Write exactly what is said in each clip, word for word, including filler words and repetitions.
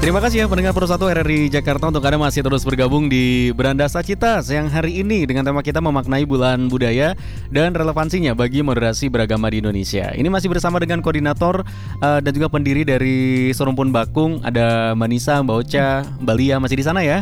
Terima kasih ya pendengar Persatu R R I Jakarta untuk Anda masih terus bergabung di Beranda Sacitas yang hari ini dengan tema kita memaknai bulan budaya dan relevansinya bagi moderasi beragama di Indonesia. Ini masih bersama dengan koordinator uh, dan juga pendiri dari Serumpun Bakung, ada Mbak Nisa, Mbak Ocha, Mbak Lia masih di sana ya?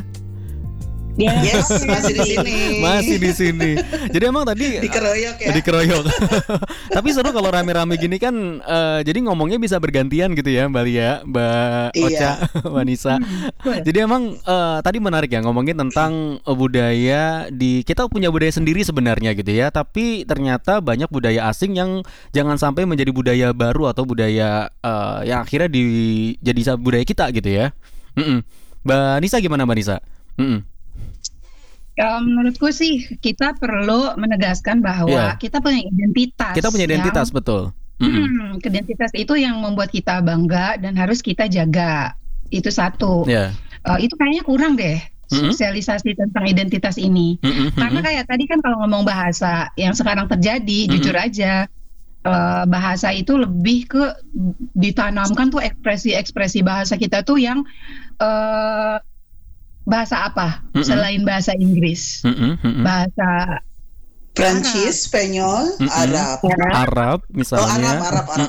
Yes, masih di sini. Masih di sini. Jadi emang tadi dikeroyok ya. Dikeroyok. Tapi seru kalau rame-rame gini kan. Uh, jadi ngomongnya bisa bergantian gitu ya, Mbak Lia, Mbak Ocha, iya. Mbak Nisa. Jadi emang uh, tadi menarik ya ngomongin tentang uh, budaya di kita punya budaya sendiri sebenarnya gitu ya. Tapi ternyata banyak budaya asing yang jangan sampai menjadi budaya baru atau budaya uh, yang akhirnya di jadi budaya kita gitu ya. Mm-mm. Mbak Nisa gimana Mbak Nisa? Mm-mm. Ya, menurutku sih kita perlu menegaskan bahwa yeah. kita punya identitas. Kita punya identitas, yang, betul. Hmm, identitas itu yang membuat kita bangga dan harus kita jaga. Itu satu. Yeah. Uh, itu kayaknya kurang deh mm-hmm. sosialisasi tentang identitas ini. Mm-hmm. Karena kayak tadi kan kalau ngomong bahasa yang sekarang terjadi, mm-hmm. jujur aja. Uh, bahasa itu lebih ke ditanamkan tuh ekspresi-ekspresi bahasa kita tuh yang uh, bahasa apa mm-mm. selain bahasa Inggris, mm-mm, mm-mm. bahasa Prancis, Spanyol, mm-mm. Arab, Arab misalnya. Oh, Arab, Arab, Arab.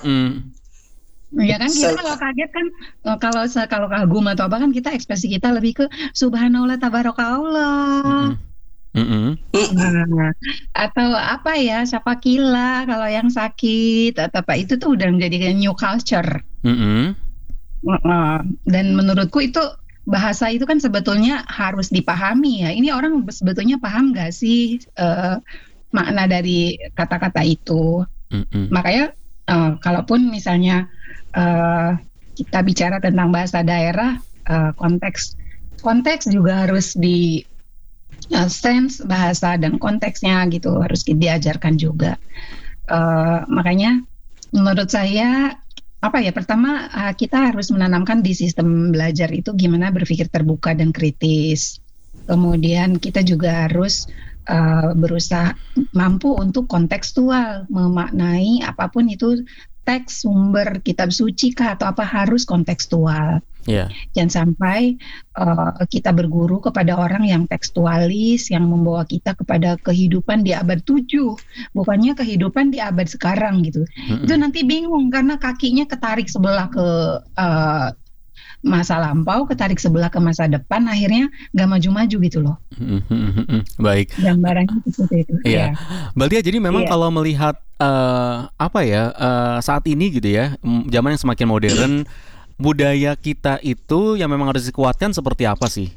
Ya kan kita so, kalau kaget kan kalau kalau kagum atau apa kan kita ekspresi kita lebih ke Subhanallah Tabarakallah. Mm-mm. Nah, atau apa ya Syafakillah kalau yang sakit atau apa itu tuh udah menjadi new culture. Mm-mm. Uh, dan menurutku itu bahasa itu kan sebetulnya harus dipahami ya. Ini orang sebetulnya paham gak sih uh, makna dari kata-kata itu? Mm-hmm. Makanya uh, kalaupun misalnya uh, kita bicara tentang bahasa daerah, uh, konteks konteks juga harus di uh, sense bahasa dan konteksnya gitu harus diajarkan juga. Uh, makanya menurut saya apa ya pertama kita harus menanamkan di sistem belajar itu gimana berpikir terbuka dan kritis. Kemudian kita juga harus uh, berusaha mampu untuk kontekstual memaknai apapun itu teks sumber kitab suci kah atau apa harus kontekstual. Yeah. Jangan sampai uh, kita berguru kepada orang yang tekstualis yang membawa kita kepada kehidupan di abad tujuh, bukannya kehidupan di abad sekarang gitu. Mm-hmm. Itu nanti bingung karena kakinya ketarik sebelah ke uh, masa lampau, ketarik sebelah ke masa depan, akhirnya nggak maju-maju gitu loh. Mm-hmm. Baik. Gambarannya seperti itu. Iya. Ya. Mbak Lia, jadi memang yeah. kalau melihat uh, apa ya uh, saat ini gitu ya, zaman yang semakin modern. Budaya kita itu yang memang harus dikuatkan seperti apa sih?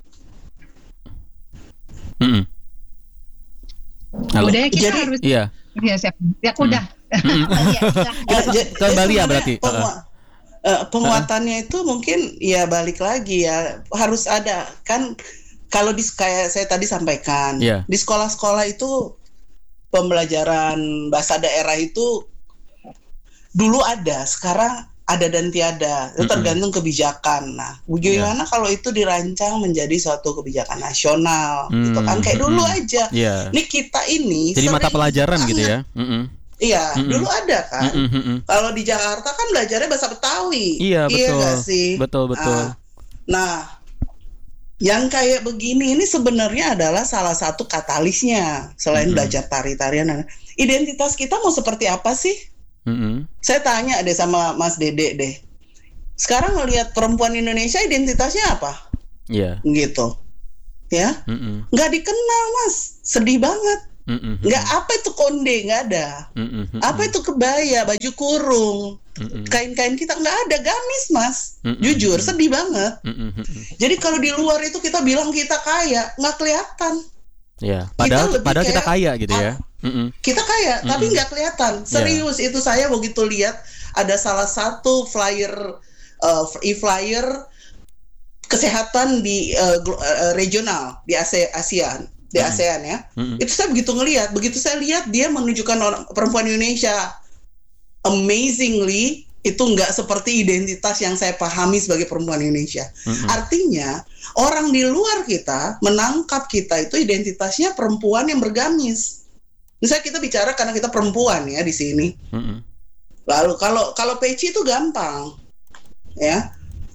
Mm-mm. Budaya kita Jadi, harus iya. Ya siap. Ya udah. Kita kembali ya berarti. Pengu- uh, penguatannya itu mungkin ya balik lagi ya harus ada kan kalau di kayak saya tadi sampaikan yeah. di sekolah-sekolah itu pembelajaran bahasa daerah itu dulu ada, sekarang ada dan tiada, itu tergantung mm-hmm. kebijakan. Nah, bagaimana yeah. kalau itu dirancang menjadi suatu kebijakan nasional, mm-hmm. gitu kan? Kayak dulu aja. Yeah. Nih kita ini jadi mata pelajaran banget. Gitu ya? Mm-hmm. Iya, mm-hmm. dulu ada kan. Mm-hmm. Kalau di Jakarta kan belajarnya bahasa Betawi. Iya, betul. Iya nggak sih? Betul, betul. Nah, nah, yang kayak begini ini sebenarnya adalah salah satu katalisnya selain mm-hmm. belajar tari-tarian. Identitas kita mau seperti apa sih? Mm-hmm. Saya tanya deh sama Mas Dede deh. Sekarang ngelihat perempuan Indonesia identitasnya apa? Iya. Yeah. Gitu. Ya. Mm-hmm. Nggak dikenal Mas. Sedih banget. Mm-hmm. Nggak apa itu konde, nggak ada. Mm-hmm. Apa itu kebaya, baju kurung, mm-hmm. kain-kain kita nggak ada, gamis Mas. Mm-hmm. Jujur sedih banget. Mm-hmm. Jadi kalau di luar itu kita bilang kita kaya, nggak kelihatan. Ya. Padahal kita padahal kita kaya gitu ya. Mm-mm. Kita kaya, mm-mm. tapi nggak kelihatan. Serius yeah. itu saya begitu lihat ada salah satu flyer, uh, e-flyer kesehatan di uh, uh, regional di Asia, di mm-hmm. ASEAN ya. Mm-hmm. Itu saya begitu ngelihat, begitu saya lihat dia menunjukkan orang perempuan Indonesia. Amazingly itu nggak seperti identitas yang saya pahami sebagai perempuan Indonesia. Mm-hmm. Artinya orang di luar kita menangkap kita itu identitasnya perempuan yang bergamis. Misalnya kita bicara karena kita perempuan ya di sini. Mm-hmm. Lalu kalau kalau peci itu gampang, ya.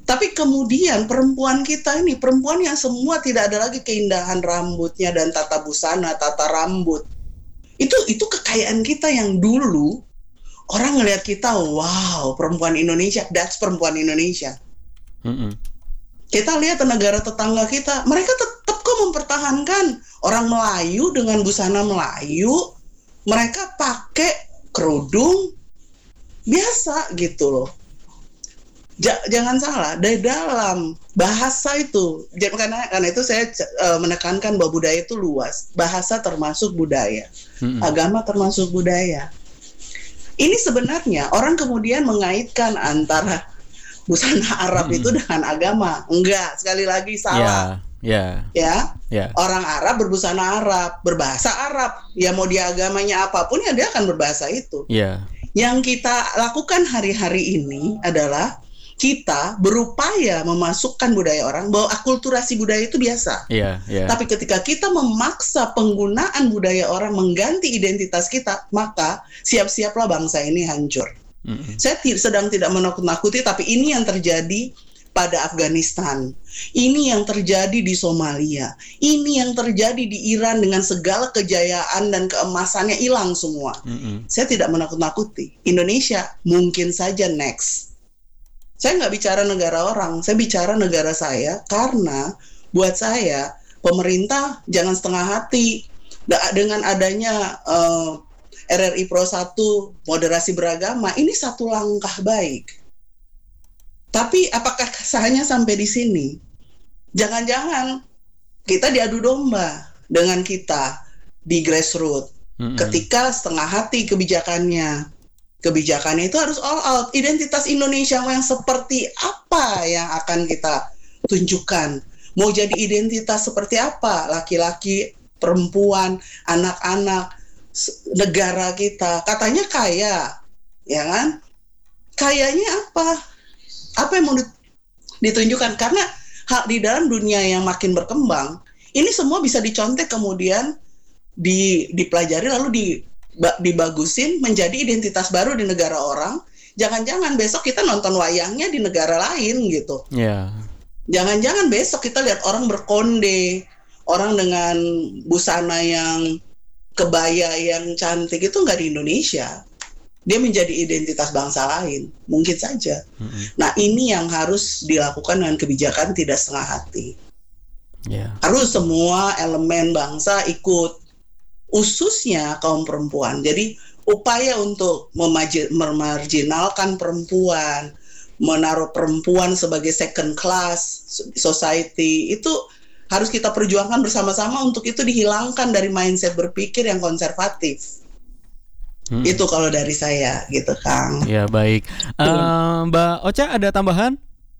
Tapi kemudian perempuan kita ini, perempuan yang semua tidak ada lagi keindahan rambutnya dan tata busana, tata rambut. Itu itu kekayaan kita yang dulu orang ngelihat kita, wow, perempuan Indonesia, that's perempuan Indonesia. Mm-hmm. Kita lihat negara tetangga kita, mereka tetap kok mempertahankan orang Melayu dengan busana Melayu, mereka pakai kerudung biasa gitu loh. Jangan salah, dari dalam bahasa itu, karena karena itu saya uh, menekankan bahwa budaya itu luas. Bahasa termasuk budaya, hmm. agama termasuk budaya. Ini sebenarnya orang kemudian mengaitkan antara busana Arab hmm. itu dengan agama. Enggak, sekali lagi salah. Yeah, yeah, ya, yeah. Orang Arab berbusana Arab, berbahasa Arab. Ya mau dia agamanya apapun ya dia akan berbahasa itu. Yeah. Yang kita lakukan hari-hari ini adalah kita berupaya memasukkan budaya orang, bahwa akulturasi budaya itu biasa. Yeah, yeah. Tapi ketika kita memaksa penggunaan budaya orang mengganti identitas kita, maka siap-siaplah bangsa ini hancur. Mm-hmm. Saya t- sedang tidak menakut-nakuti, tapi ini yang terjadi pada Afghanistan. Ini yang terjadi di Somalia. Ini yang terjadi di Iran dengan segala kejayaan dan keemasannya hilang semua. Mm-hmm. Saya tidak menakut-nakuti. Indonesia mungkin saja next. Saya nggak bicara negara orang, saya bicara negara saya, karena buat saya pemerintah jangan setengah hati dengan adanya uh, R R I Pro satu moderasi beragama, ini satu langkah baik. Tapi apakah hanya sampai di sini? Jangan-jangan kita diadu domba dengan kita di grassroots, mm-hmm. ketika setengah hati kebijakannya. Kebijakannya itu harus all out. Identitas Indonesia yang seperti apa yang akan kita tunjukkan? Mau jadi identitas seperti apa? Laki-laki, perempuan, anak-anak, negara kita. Katanya kaya, ya kan? Kayanya apa? Apa yang mau ditunjukkan? Karena hal di dalam dunia yang makin berkembang, ini semua bisa dicontek kemudian di, dipelajari lalu di dibagusin menjadi identitas baru di negara orang. Jangan-jangan besok kita nonton wayangnya di negara lain gitu. Yeah. Jangan-jangan besok kita lihat orang berkonde, orang dengan busana yang kebaya yang cantik itu nggak di Indonesia. Dia menjadi identitas bangsa lain, mungkin saja. Mm-hmm. Nah ini yang harus dilakukan dengan kebijakan tidak setengah hati. Yeah. Harus semua elemen bangsa ikut. Khususnya kaum perempuan. Jadi upaya untuk memaj- memarginalkan perempuan, menaruh perempuan sebagai second class society, itu harus kita perjuangkan bersama-sama untuk itu dihilangkan dari mindset berpikir yang konservatif. Hmm. Itu kalau dari saya gitu, Kang. Ya baik. Uh, Mbak Ocha ada tambahan?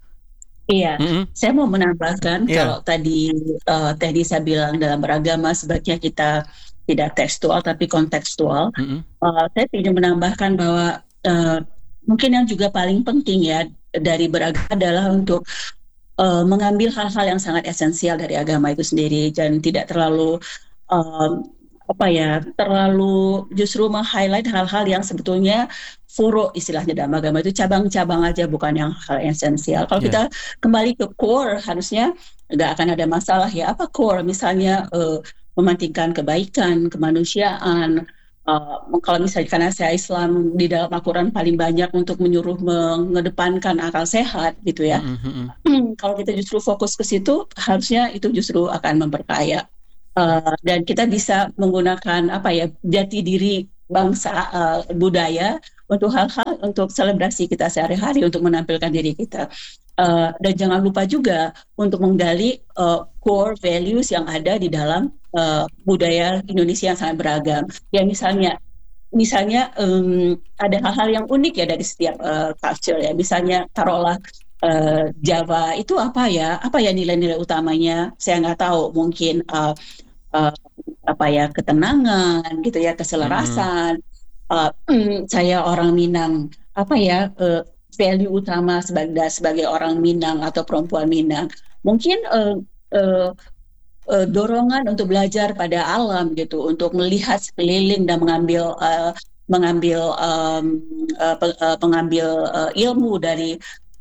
Iya, mm-hmm. saya mau menambahkan yeah. kalau tadi uh, tadi saya bilang dalam beragama sebaiknya kita tidak tekstual tapi kontekstual. Mm-hmm. Uh, saya ingin menambahkan bahwa uh, mungkin yang juga paling penting ya dari beragama adalah untuk uh, mengambil hal-hal yang sangat esensial dari agama itu sendiri dan tidak terlalu uh, apa ya terlalu justru meng-highlight hal-hal yang sebetulnya furu istilahnya dalam agama itu cabang-cabang aja bukan yang hal esensial. Kalau yeah. kita kembali ke core harusnya nggak akan ada masalah ya. Apa core? Misalnya uh, mementingkan kebaikan, kemanusiaan. Uh, kalau misalnya karena saya Islam di dalam Al-Quran paling banyak untuk menyuruh mengedepankan akal sehat gitu ya. Mm-hmm. Kalau kita justru fokus ke situ, harusnya itu justru akan memperkaya. Uh, dan kita bisa menggunakan apa ya jati diri bangsa uh, budaya untuk hal-hal untuk selebrasi kita sehari-hari untuk menampilkan diri kita. Uh, dan jangan lupa juga untuk menggali uh, core values yang ada di dalam uh, budaya Indonesia yang sangat beragam. Ya misalnya, misalnya um, ada hal-hal yang unik ya dari setiap uh, culture ya. Misalnya taruhlah uh, Jawa itu apa ya? Apa ya nilai-nilai utamanya? Saya nggak tahu. Mungkin uh, uh, apa ya ketenangan gitu ya, keselarasan. Mm-hmm. Uh, mm, saya orang Minang. Apa ya? Uh, value utama sebagai sebagai orang Minang atau perempuan Minang mungkin uh, uh, uh, dorongan untuk belajar pada alam gitu, untuk melihat sekeliling dan mengambil uh, mengambil um, uh, pe, uh, pengambil uh, ilmu dari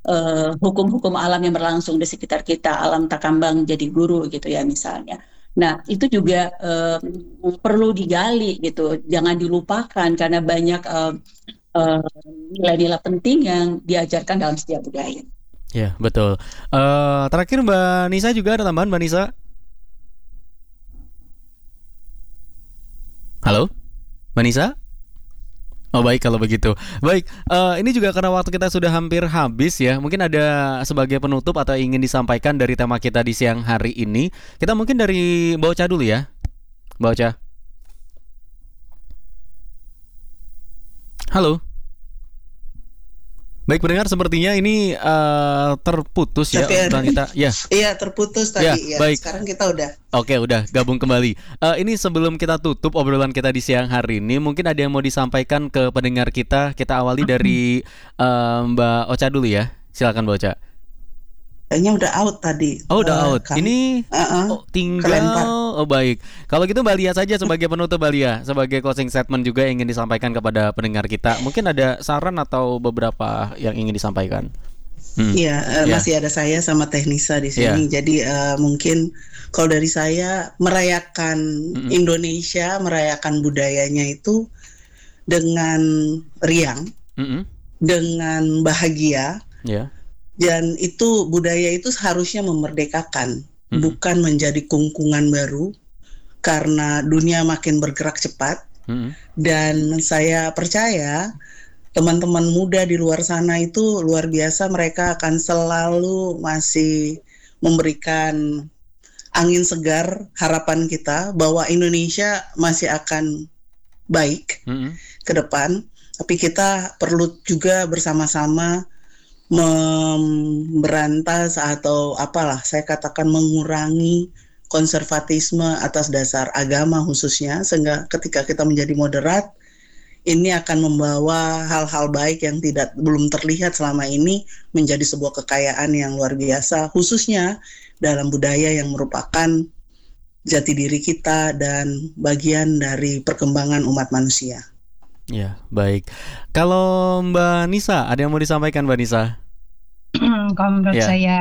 uh, hukum-hukum alam yang berlangsung di sekitar kita, alam takambang jadi guru gitu ya misalnya. Nah itu juga uh, perlu digali gitu, jangan dilupakan karena banyak uh, uh, nilai-nilai penting yang diajarkan dalam setiap budaya. Ya betul. Uh, terakhir Mbak Nisa juga ada tambahan Mbak Nisa? Halo, Mbak Nisa? Oh baik kalau begitu. Baik, uh, ini juga karena waktu kita sudah hampir habis ya. Mungkin ada sebagai penutup atau ingin disampaikan dari tema kita di siang hari ini. Kita mungkin dari Mbak Ocha dulu ya, Mbak Ocha. Halo. Baik pendengar, sepertinya ini uh, terputus ya obrolan kita. Ya. Iya terputus tadi. Ya, ya. Baik. Sekarang kita udah. Oke, udah gabung kembali. Uh, ini sebelum kita tutup obrolan kita di siang hari ini, mungkin ada yang mau disampaikan ke pendengar kita. Kita awali dari uh, Mbak Ocha dulu ya. Silakan Mbak Ocha. Kayaknya udah out tadi. Oh udah uh, out. Kan. Ini uh-uh. oh, tinggal. Kelempar. Oh baik. Kalau gitu Mbak Lia saja sebagai penutup Mbak Lia, sebagai closing statement juga yang ingin disampaikan kepada pendengar kita. Mungkin ada saran atau beberapa yang ingin disampaikan. Iya, hmm. uh, yeah. masih ada saya sama Teknisa di sini. Yeah. Jadi uh, mungkin kalau dari saya merayakan mm-hmm. Indonesia, merayakan budayanya itu dengan riang, mm-hmm. dengan bahagia. Yeah. Dan itu budaya itu seharusnya memerdekakan, hmm. bukan menjadi kungkungan baru, karena dunia makin bergerak cepat. Hmm. Dan saya percaya teman-teman muda di luar sana itu luar biasa, mereka akan selalu masih memberikan angin segar harapan kita bahwa Indonesia masih akan baik hmm. ke depan. Tapi kita perlu juga bersama-sama memberantas atau apalah saya katakan mengurangi konservatisme atas dasar agama khususnya, sehingga ketika kita menjadi moderat ini akan membawa hal-hal baik yang tidak belum terlihat selama ini menjadi sebuah kekayaan yang luar biasa, khususnya dalam budaya yang merupakan jati diri kita dan bagian dari perkembangan umat manusia. Ya, baik. Kalau Mbak Nisa, ada yang mau disampaikan Mbak Nisa? Kalau menurut ya. saya,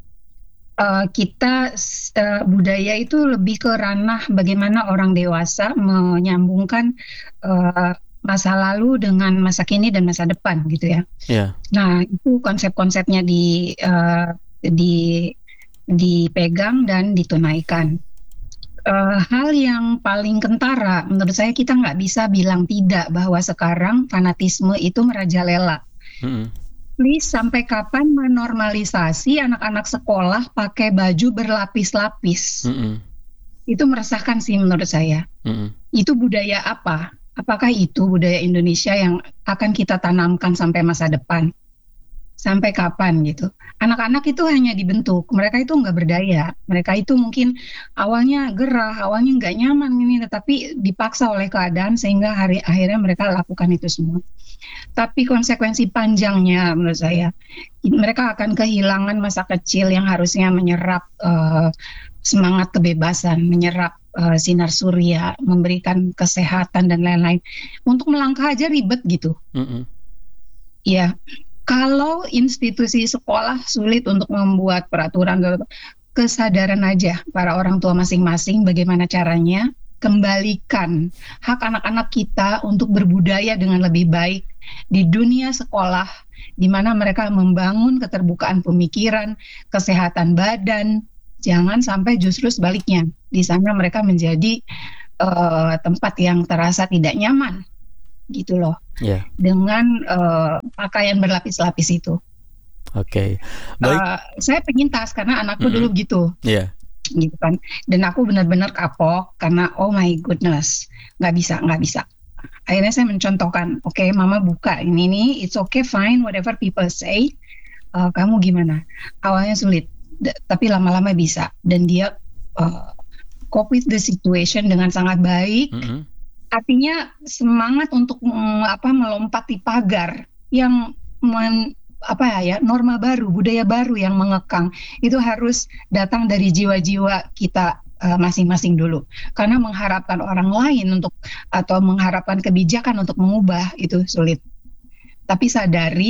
uh, kita uh, budaya itu lebih ke ranah bagaimana orang dewasa menyambungkan uh, masa lalu dengan masa kini dan masa depan, gitu ya. Ya. Nah, itu konsep-konsepnya di uh, di dipegang dan ditunaikan. Uh, hal yang paling kentara menurut saya, kita nggak bisa bilang tidak bahwa sekarang fanatisme itu merajalela. Mm-hmm. Please, sampai kapan menormalisasi anak-anak sekolah pakai baju berlapis-lapis? Mm-hmm. Itu meresahkan sih menurut saya. Mm-hmm. Itu budaya apa? Apakah itu budaya Indonesia yang akan kita tanamkan sampai masa depan? Sampai kapan gitu? Anak-anak itu hanya dibentuk, mereka itu nggak berdaya, mereka itu mungkin awalnya gerah, awalnya nggak nyaman ini, tetapi dipaksa oleh keadaan sehingga hari akhirnya mereka lakukan itu semua. Tapi konsekuensi panjangnya menurut saya, mereka akan kehilangan masa kecil yang harusnya menyerap uh, semangat kebebasan, menyerap uh, sinar surya, memberikan kesehatan dan lain-lain. Untuk melangkah aja ribet gitu. Mm-hmm. Ya. Kalau institusi sekolah sulit untuk membuat peraturan, kesadaran aja para orang tua masing-masing bagaimana caranya kembalikan hak anak-anak kita untuk berbudaya dengan lebih baik di dunia sekolah, di mana mereka membangun keterbukaan pemikiran, kesehatan badan. Jangan sampai justru sebaliknya, di sana mereka menjadi uh, tempat yang terasa tidak nyaman. Gitu loh, yeah. dengan uh, pakaian berlapis-lapis itu. Oke, okay. Baik. Uh, saya pengen tas karena anakku mm-hmm. dulu gitu, yeah. gitu kan. Dan aku benar-benar kapok karena oh my goodness, nggak bisa, nggak bisa. Akhirnya saya mencontohkan, oke, okay, mama buka ini nih, it's okay, fine, whatever people say. Uh, kamu gimana? Awalnya sulit, d- tapi lama-lama bisa. Dan dia uh, cope with the situation dengan sangat baik. Mm-hmm. Artinya semangat untuk mm, apa melompati pagar yang men, apa ya norma baru, budaya baru yang mengekang itu harus datang dari jiwa-jiwa kita uh, masing-masing dulu. Karena mengharapkan orang lain untuk atau mengharapkan kebijakan untuk mengubah itu sulit. Tapi sadari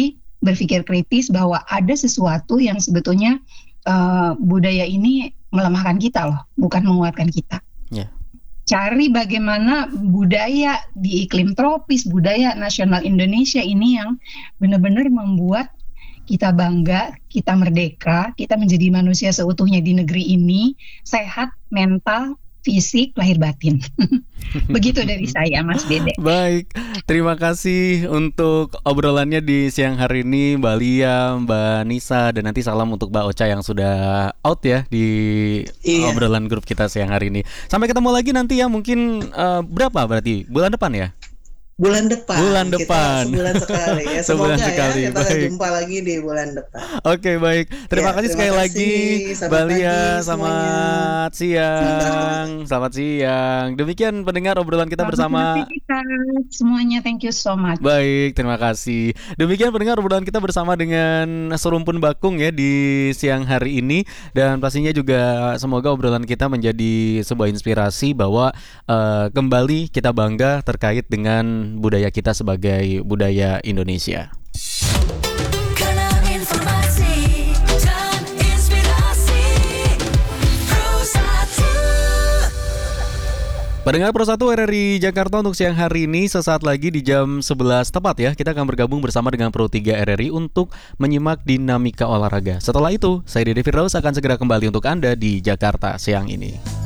berpikir kritis bahwa ada sesuatu yang sebetulnya uh, budaya ini melemahkan kita loh, bukan menguatkan kita. Yeah. Cari bagaimana budaya di iklim tropis, budaya nasional Indonesia ini yang benar-benar membuat kita bangga, kita merdeka, kita menjadi manusia seutuhnya di negeri ini, sehat, mental, fisik, lahir batin. Begitu dari saya, Mas Dede. Baik, terima kasih untuk obrolannya di siang hari ini, Mbak Lia, Mbak Nisa, dan nanti salam untuk Mbak Ocha yang sudah out ya di iya. obrolan grup kita siang hari ini. Sampai ketemu lagi nanti ya, mungkin uh, berapa berarti? Bulan depan ya? Bulan depan. Bulan depan. Kita sebulan sekali ya. Semoga sebulan sekali. ya kita baik. jumpa lagi di bulan depan. Oke, baik. Terima ya, kasih terima sekali kasih. lagi, Mbak Lia. Selamat siang. Selamat siang. Demikian pendengar obrolan kita bersama. Kita semuanya, thank you so much. Baik, terima kasih. Demikian pendengar obrolan kita bersama dengan Serumpun Bakung ya di siang hari ini, dan pastinya juga semoga obrolan kita menjadi sebuah inspirasi bahwa uh, kembali kita bangga terkait dengan budaya kita sebagai budaya Indonesia. Karena informasi dan inspirasi Pro satu. Pendengar Pro satu R R I Jakarta untuk siang hari ini, sesaat lagi di jam sebelas tepat ya, kita akan bergabung bersama dengan Pro tiga R R I untuk menyimak dinamika olahraga. Setelah itu, saya Dede Firdaus akan segera kembali untuk Anda di Jakarta siang ini.